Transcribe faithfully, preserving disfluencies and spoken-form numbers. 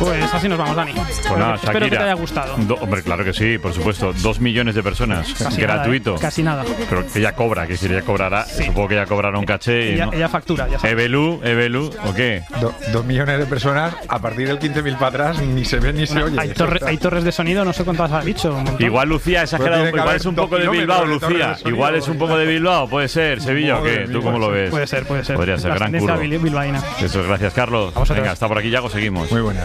Pues así nos vamos, Dani. Pues nada, Espero Shakira. que te haya gustado. Do, hombre, claro que sí, por supuesto. Dos millones de personas. Casi Gratuito. Nada, ¿eh? Casi nada. Pero que ella cobra, que si ella cobrará, Sí. supongo que ella cobrará un caché. Y Ella, no. ella factura, ya sabes. Ebelu, Ebelu, ¿o qué? Do- dos millones de personas, a partir del quince mil para atrás, ni se ve ni se oye. Hay, torre- hay torres de sonido, no sé cuántas has dicho. un montón. Igual Lucía ha exagerado, tiene que igual haber es un dos poco de kilómetros Bilbao, de torres Lucía. de sonido, Igual es un poco de Bilbao, puede ser, Sevilla o qué. Madre ¿Tú mía, cómo lo ves? Puede ser, puede ser. Podría ser, La gran ascendencia culo. bil- bilbaína. Eso, gracias, Carlos. vosotros. Venga, hasta por aquí, Yago, seguimos. Muy buena.